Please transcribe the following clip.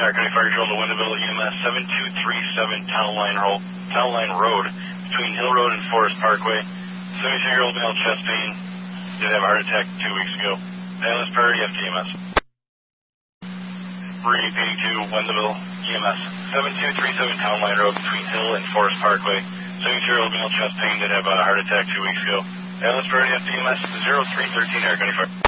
Air County Fire Control to Wendellville EMS 7237 Town Line Road between Hill Road and Forest Parkway. 72-year-old male chest pain. Did have a heart attack 2 weeks ago. Ambulance priority FTMS. Repeating to Wendellville EMS 7237 Town Line Road between Hill and Forest Parkway. 72-year-old male chest pain. Did have a heart attack 2 weeks ago. Ambulance priority FTMS 0313 Air County Fire.